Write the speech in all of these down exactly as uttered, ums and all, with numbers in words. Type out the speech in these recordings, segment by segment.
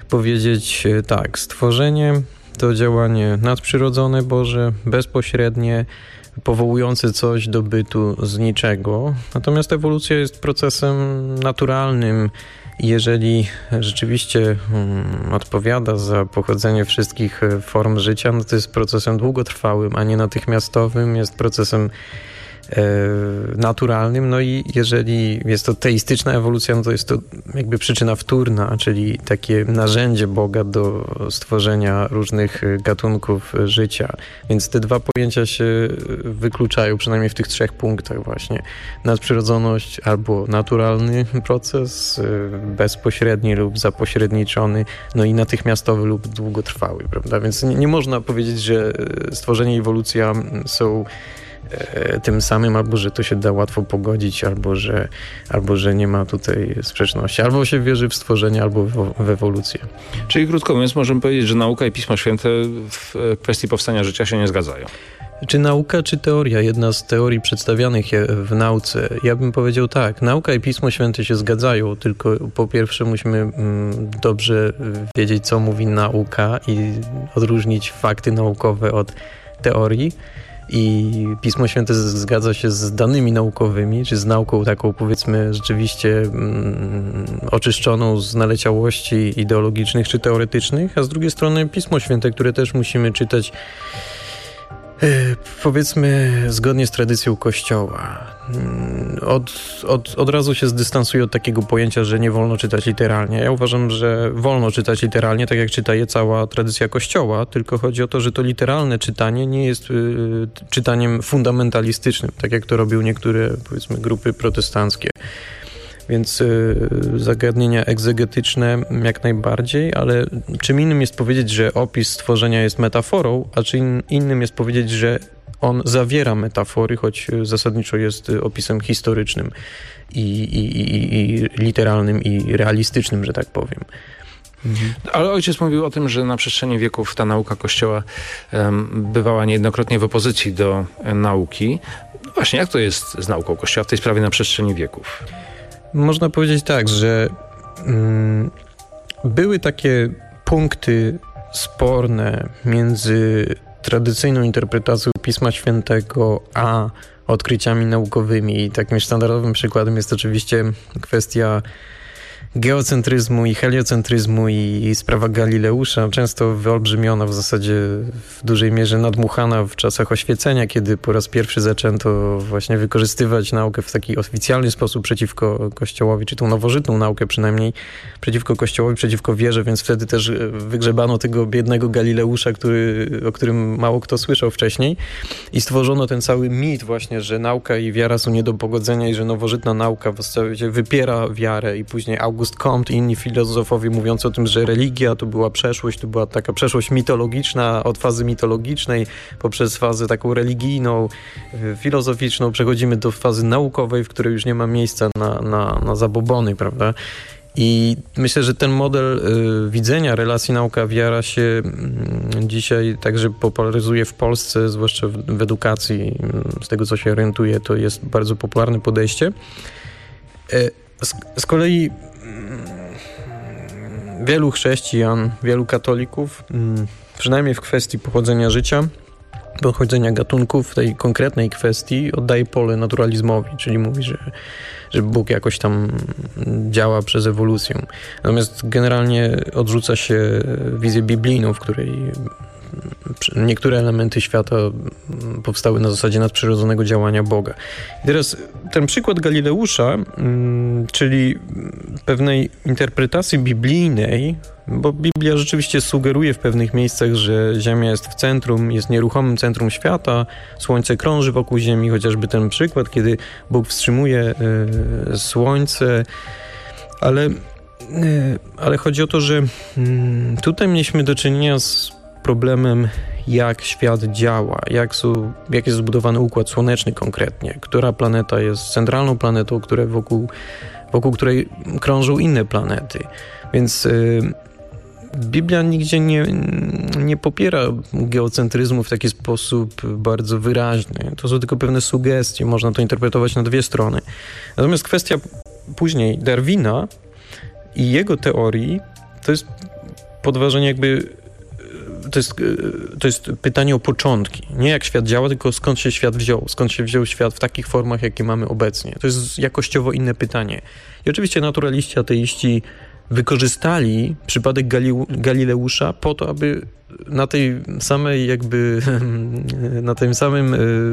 powiedzieć tak, stworzenie to działanie nadprzyrodzone Boże, bezpośrednie, powołujące coś do bytu z niczego. Natomiast ewolucja jest procesem naturalnym. Jeżeli rzeczywiście hmm, odpowiada za pochodzenie wszystkich form życia, no to jest procesem długotrwałym, a nie natychmiastowym, jest procesem e, naturalnym. No i jeżeli jest to teistyczna ewolucja, no to jest to jakby przyczyna wtórna, czyli takie narzędzie Boga do stworzenia różnych gatunków życia. Więc te dwa pojęcia się wykluczają, przynajmniej w tych trzech punktach właśnie. Nadprzyrodzoność albo naturalny proces, bezpośredni lub zapośredniczony, no i natychmiastowy lub długotrwały, prawda? Więc nie, nie można powiedzieć, że stworzenie i ewolucja są tym samym, albo że to się da łatwo pogodzić, albo że, albo że nie ma tutaj sprzeczności. Albo się wierzy w stworzenie, albo w, w ewolucję. Czyli krótko mówiąc, możemy powiedzieć, że nauka i Pismo Święte w kwestii powstania życia się nie zgadzają. Czy nauka, czy teoria? Jedna z teorii przedstawianych w nauce. Ja bym powiedział tak, nauka i Pismo Święte się zgadzają, tylko po pierwsze musimy mm, dobrze wiedzieć, co mówi nauka i odróżnić fakty naukowe od teorii. I Pismo Święte zgadza się z danymi naukowymi, czy z nauką taką, powiedzmy, rzeczywiście mm, oczyszczoną z naleciałości ideologicznych czy teoretycznych, a z drugiej strony Pismo Święte, które też musimy czytać powiedzmy zgodnie z tradycją Kościoła. Od, od, od razu się zdystansuję od takiego pojęcia, że nie wolno czytać literalnie. Ja uważam, że wolno czytać literalnie, tak jak czyta je cała tradycja Kościoła, tylko chodzi o to, że to literalne czytanie nie jest y, czytaniem fundamentalistycznym, tak jak to robią niektóre, powiedzmy, grupy protestanckie. Więc y, zagadnienia egzegetyczne jak najbardziej, ale czym innym jest powiedzieć, że opis stworzenia jest metaforą, a czym innym jest powiedzieć, że on zawiera metafory, choć zasadniczo jest opisem historycznym i, i, i, i literalnym i realistycznym, że tak powiem. Mhm. Ale ojciec mówił o tym, że na przestrzeni wieków ta nauka Kościoła um, bywała niejednokrotnie w opozycji do um, nauki. No właśnie, jak to jest z nauką Kościoła w tej sprawie na przestrzeni wieków? Można powiedzieć tak, że mm, były takie punkty sporne między tradycyjną interpretacją Pisma Świętego a odkryciami naukowymi. I takim standardowym przykładem jest oczywiście kwestia geocentryzmu i heliocentryzmu i sprawa Galileusza, często wyolbrzymiona, w zasadzie w dużej mierze nadmuchana w czasach oświecenia, kiedy po raz pierwszy zaczęto właśnie wykorzystywać naukę w taki oficjalny sposób przeciwko Kościołowi, czy tą nowożytną naukę przynajmniej przeciwko Kościołowi, przeciwko wierze, więc wtedy też wygrzebano tego biednego Galileusza, który, o którym mało kto słyszał wcześniej i stworzono ten cały mit właśnie, że nauka i wiara są nie do pogodzenia i że nowożytna nauka w zasadzie wypiera wiarę i później August Comte i inni filozofowie mówiący o tym, że religia to była przeszłość, to była taka przeszłość mitologiczna, od fazy mitologicznej poprzez fazę taką religijną, filozoficzną przechodzimy do fazy naukowej, w której już nie ma miejsca na, na, na zabobony, prawda? I myślę, że ten model y, widzenia relacji nauka-wiara się y, dzisiaj także popularyzuje w Polsce, zwłaszcza w, w edukacji. Z tego, co się orientuję, to jest bardzo popularne podejście. Y, z, z kolei wielu chrześcijan, wielu katolików, przynajmniej w kwestii pochodzenia życia, pochodzenia gatunków, w tej konkretnej kwestii oddaje pole naturalizmowi, czyli mówi, że, że Bóg jakoś tam działa przez ewolucję. Natomiast generalnie odrzuca się wizję biblijną, w której niektóre elementy świata powstały na zasadzie nadprzyrodzonego działania Boga. I teraz ten przykład Galileusza, czyli pewnej interpretacji biblijnej, bo Biblia rzeczywiście sugeruje w pewnych miejscach, że Ziemia jest w centrum, jest nieruchomym centrum świata, Słońce krąży wokół Ziemi, chociażby ten przykład, kiedy Bóg wstrzymuje y, Słońce, ale, y, ale chodzi o to, że y, tutaj mieliśmy do czynienia z problemem, jak świat działa, jak, są, jak jest zbudowany układ słoneczny konkretnie, która planeta jest centralną planetą, które wokół, wokół której krążą inne planety. Więc y, Biblia nigdzie nie, nie popiera geocentryzmu w taki sposób bardzo wyraźny. To są tylko pewne sugestie, można to interpretować na dwie strony. Natomiast kwestia później Darwina i jego teorii to jest podważenie jakby to jest, to jest pytanie o początki. Nie jak świat działa, tylko skąd się świat wziął. Skąd się wziął świat w takich formach, jakie mamy obecnie. To jest jakościowo inne pytanie. I oczywiście naturaliści, ateiści wykorzystali przypadek Gali- Galileusza po to, aby na tej samej jakby na tym samym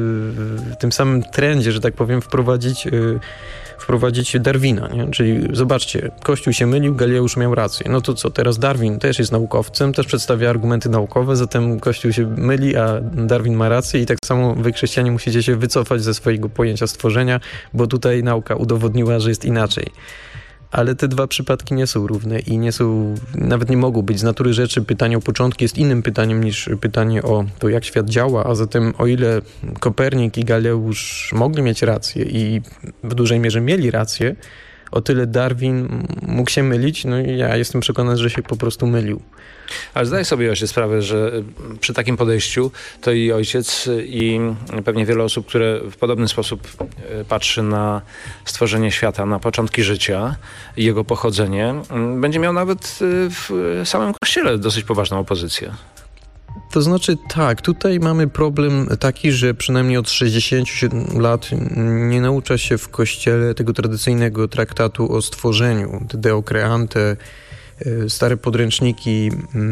tym samym trendzie, że tak powiem, wprowadzić wprowadzić Darwina, nie? Czyli zobaczcie, Kościół się mylił, Galileusz miał rację. No to co, teraz Darwin też jest naukowcem, też przedstawia argumenty naukowe, zatem Kościół się myli, a Darwin ma rację i tak samo wy, chrześcijanie, musicie się wycofać ze swojego pojęcia stworzenia, bo tutaj nauka udowodniła, że jest inaczej. Ale te dwa przypadki nie są równe i nie są, nawet nie mogą być. Z natury rzeczy pytanie o początki jest innym pytaniem niż pytanie o to, jak świat działa, a zatem o ile Kopernik i Galileusz mogli mieć rację i w dużej mierze mieli rację, o tyle Darwin mógł się mylić, no i ja jestem przekonany, że się po prostu mylił. Ale zdaję sobie ojciec sprawę, że przy takim podejściu to i ojciec, i pewnie wiele osób, które w podobny sposób patrzy na stworzenie świata, na początki życia i jego pochodzenie, będzie miał nawet w samym Kościele dosyć poważną opozycję. To znaczy tak, tutaj mamy problem taki, że przynajmniej od sześćdziesięciu siedmiu lat nie naucza się w Kościele tego tradycyjnego traktatu o stworzeniu, Deo Creante. Stare podręczniki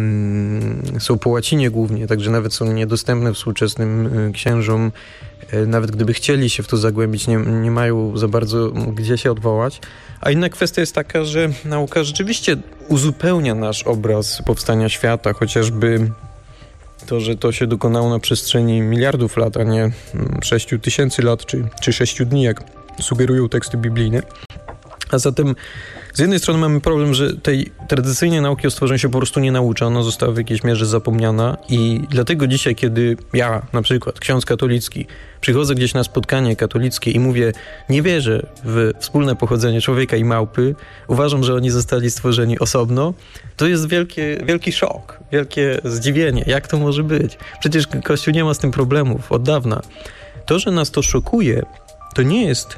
mm, są po łacinie głównie, także nawet są niedostępne współczesnym księżom. Nawet gdyby chcieli się w to zagłębić, nie, nie mają za bardzo gdzie się odwołać. A inna kwestia jest taka, że nauka rzeczywiście uzupełnia nasz obraz powstania świata, chociażby to, że to się dokonało na przestrzeni miliardów lat, a nie sześciu tysięcy lat, czy, czy sześciu dni, jak sugerują teksty biblijne. A zatem z jednej strony mamy problem, że tej tradycyjnej nauki o stworzeniu się po prostu nie naucza, ona została w jakiejś mierze zapomniana i dlatego dzisiaj, kiedy ja, na przykład ksiądz katolicki, przychodzę gdzieś na spotkanie katolickie i mówię, nie wierzę w wspólne pochodzenie człowieka i małpy, uważam, że oni zostali stworzeni osobno, to jest wielkie, wielki szok, wielkie zdziwienie. Jak to może być? Przecież Kościół nie ma z tym problemów od dawna. To, że nas to szokuje, to nie jest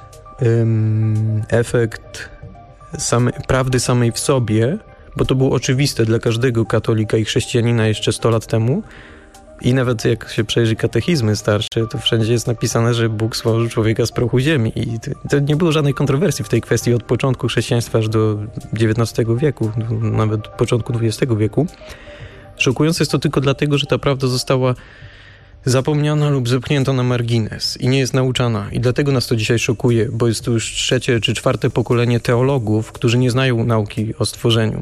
um, efekt Same, prawdy samej w sobie, bo to było oczywiste dla każdego katolika i chrześcijanina jeszcze sto lat temu i nawet jak się przejrzy katechizmy starsze, to wszędzie jest napisane, że Bóg stworzył człowieka z prochu ziemi i to, to nie było żadnej kontrowersji w tej kwestii od początku chrześcijaństwa aż do dziewiętnastego wieku, nawet początku dwudziestego wieku. Szokujące jest to tylko dlatego, że ta prawda została zapomniana lub zepchnięta na margines i nie jest nauczana. I dlatego nas to dzisiaj szokuje, bo jest to już trzecie czy czwarte pokolenie teologów, którzy nie znają nauki o stworzeniu.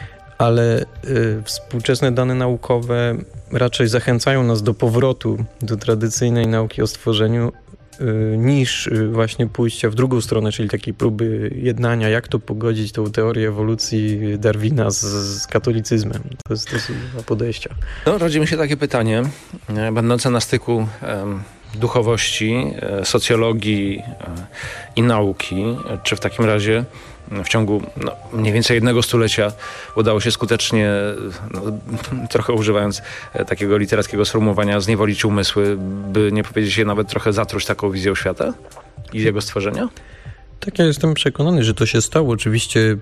Ale y, współczesne dane naukowe raczej zachęcają nas do powrotu do tradycyjnej nauki o stworzeniu y, niż y, właśnie pójścia w drugą stronę, czyli takiej próby jednania, jak to pogodzić tą teorię ewolucji Darwina z, z katolicyzmem. To jest, to są dwa podejścia. No, rodzi mi się takie pytanie, będące na styku em, duchowości, e, socjologii e, i nauki. Czy w takim razie w ciągu no, mniej więcej jednego stulecia udało się skutecznie, no, trochę używając takiego literackiego sformułowania, zniewolić umysły, by nie powiedzieć je nawet trochę zatruć taką wizją świata i jego stworzenia? Tak, ja jestem przekonany, że to się stało. Oczywiście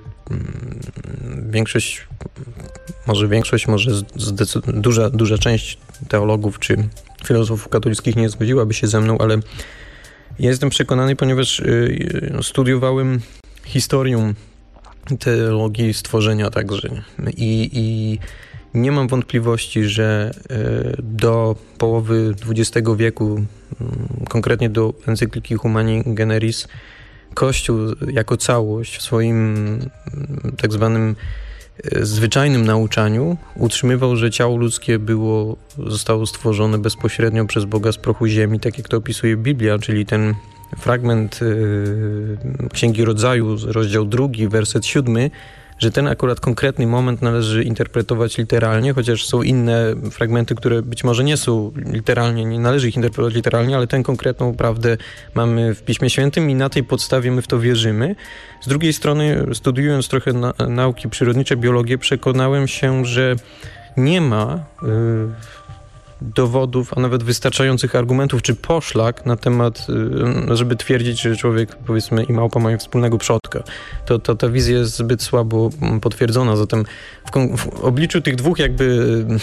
większość, może większość, może zdecyd- duża, duża część teologów czy filozofów katolickich nie zgodziłaby się ze mną, ale ja jestem przekonany, ponieważ studiowałem historię teologii stworzenia także i, i nie mam wątpliwości, że do połowy dwudziestego wieku, konkretnie do encykliki Humani Generis, Kościół jako całość w swoim tak zwanym zwyczajnym nauczaniu utrzymywał, że ciało ludzkie było, zostało stworzone bezpośrednio przez Boga z prochu ziemi, tak jak to opisuje Biblia, czyli ten fragment y, Księgi Rodzaju, rozdział drugi, werset siódmy, że ten akurat konkretny moment należy interpretować literalnie, chociaż są inne fragmenty, które być może nie są literalnie, nie należy ich interpretować literalnie, ale tę konkretną prawdę mamy w Piśmie Świętym i na tej podstawie my w to wierzymy. Z drugiej strony, studiując trochę na, nauki przyrodnicze, biologię, przekonałem się, że nie ma y, dowodów, a nawet wystarczających argumentów czy poszlak na temat, żeby twierdzić, że człowiek, powiedzmy, i małpa mają wspólnego przodka. To, to ta wizja jest zbyt słabo potwierdzona. Zatem w, w obliczu tych dwóch jakby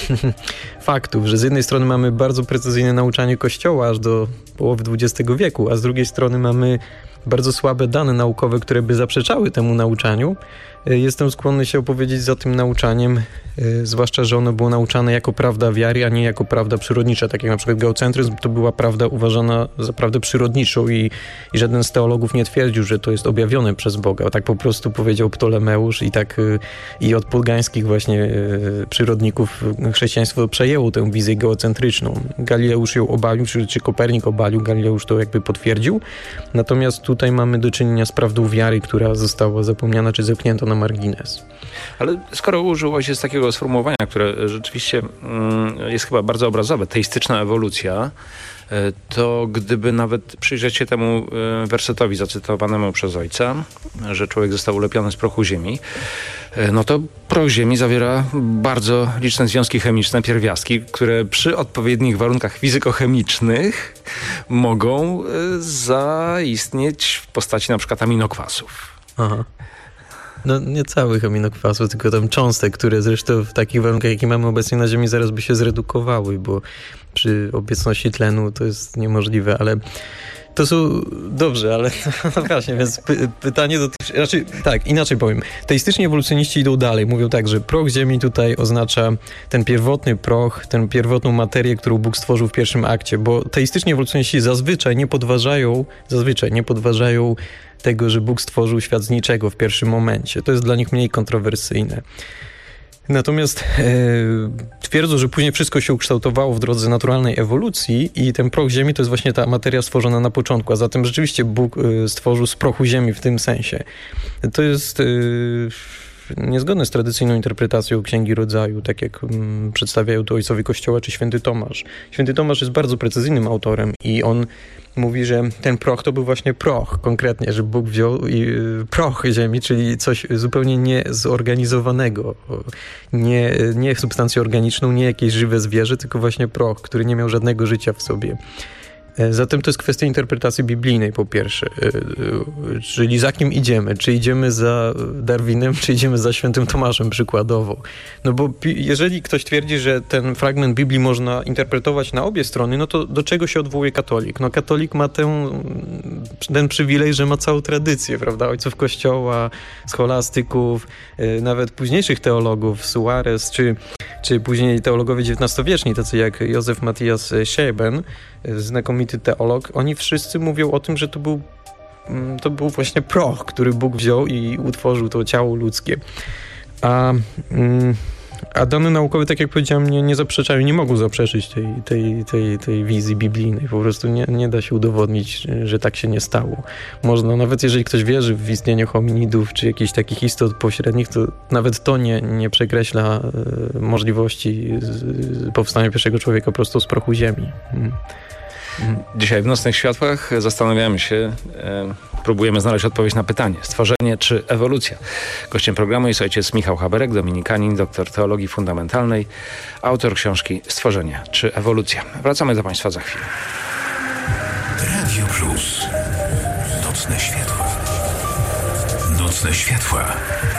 faktów, że z jednej strony mamy bardzo precyzyjne nauczanie Kościoła aż do połowy dwudziestego wieku, a z drugiej strony mamy bardzo słabe dane naukowe, które by zaprzeczały temu nauczaniu, jestem skłonny się opowiedzieć za tym nauczaniem, zwłaszcza, że ono było nauczane jako prawda wiary, a nie jako prawda przyrodnicza. Tak jak na przykład geocentryzm to była prawda uważana za prawdę przyrodniczą i, i żaden z teologów nie twierdził, że to jest objawione przez Boga. Tak po prostu powiedział Ptolemeusz i tak i od pogańskich właśnie przyrodników chrześcijaństwo przejęło tę wizję geocentryczną. Galileusz ją obalił, czy, czy Kopernik obalił, Galileusz to jakby potwierdził. Natomiast tutaj mamy do czynienia z prawdą wiary, która została zapomniana czy zepchnięta na margines. Ale skoro użyło się z takiego sformułowania, które rzeczywiście mm, jest chyba bardzo obrazowe, teistyczna ewolucja, to gdyby nawet przyjrzeć się temu wersetowi zacytowanemu przez ojca, że człowiek został ulepiony z prochu ziemi, no to proch ziemi zawiera bardzo liczne związki chemiczne, pierwiastki, które przy odpowiednich warunkach fizykochemicznych mogą zaistnieć w postaci na przykład aminokwasów. Aha. No nie całych aminokwasów, tylko tam cząstek, które zresztą w takich warunkach, jakie mamy obecnie na Ziemi, zaraz by się zredukowały, bo przy obecności tlenu to jest niemożliwe, ale to są... Dobrze, ale no właśnie, więc py- pytanie dotyczy... Raczej, tak, inaczej powiem. Teistyczni ewolucjoniści idą dalej. Mówią tak, że proch Ziemi tutaj oznacza ten pierwotny proch, tę pierwotną materię, którą Bóg stworzył w pierwszym akcie, bo teistyczni ewolucjoniści zazwyczaj nie podważają, zazwyczaj nie podważają tego, że Bóg stworzył świat z niczego w pierwszym momencie. To jest dla nich mniej kontrowersyjne. Natomiast e, twierdzą, że później wszystko się ukształtowało w drodze naturalnej ewolucji i ten proch Ziemi to jest właśnie ta materia stworzona na początku, a zatem rzeczywiście Bóg e, stworzył z prochu Ziemi w tym sensie. To jest e, niezgodne z tradycyjną interpretacją Księgi Rodzaju, tak jak m, przedstawiają to ojcowie Kościoła czy święty Tomasz. Święty Tomasz jest bardzo precyzyjnym autorem i on mówi, że ten proch to był właśnie proch, konkretnie, że Bóg wziął i, y, proch ziemi, czyli coś zupełnie niezorganizowanego, nie, nie substancję organiczną, nie jakieś żywe zwierzę, tylko właśnie proch, który nie miał żadnego życia w sobie. Zatem to jest kwestia interpretacji biblijnej po pierwsze, czyli za kim idziemy, czy idziemy za Darwinem, czy idziemy za świętym Tomaszem przykładowo. No bo jeżeli ktoś twierdzi, że ten fragment Biblii można interpretować na obie strony, no to do czego się odwołuje katolik? No katolik ma tę, ten przywilej, że ma całą tradycję, prawda, ojców Kościoła, scholastyków, nawet późniejszych teologów, Suarez, czy, czy później teologowie dziewiętnastowieczni, tacy jak Józef Matthias Scheben, znakomity teolog, oni wszyscy mówią o tym, że to był, to był właśnie proch, który Bóg wziął i utworzył to ciało ludzkie. A, a dane naukowe, tak jak powiedziałem, nie, nie zaprzeczają, nie mogą zaprzeczyć tej, tej, tej, tej wizji biblijnej. Po prostu nie, nie da się udowodnić, że tak się nie stało. Można, nawet jeżeli ktoś wierzy w istnienie hominidów czy jakichś takich istot pośrednich, to nawet to nie, nie przekreśla e, możliwości z, powstania pierwszego człowieka po prostu z prochu ziemi. Hmm. Dzisiaj w Nocnych Światłach zastanawiamy się, e, próbujemy znaleźć odpowiedź na pytanie: stworzenie czy ewolucja? Gościem programu jest ojciec Michał Haberek, dominikanin, doktor teologii fundamentalnej, autor książki Stworzenie czy ewolucja. Wracamy do Państwa za chwilę. Radio Plus. Nocne Światła. Nocne Światła.